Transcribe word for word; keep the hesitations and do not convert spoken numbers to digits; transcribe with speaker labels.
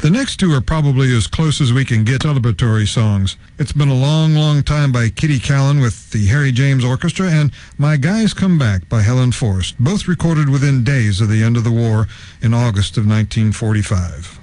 Speaker 1: The next two are probably as close as we can get celebratory songs. It's Been a Long, Long Time by Kitty Callan with the Harry James Orchestra, and My Guys Come Back by Helen Forrest, both recorded within days of the end of the war in August of nineteen forty-five.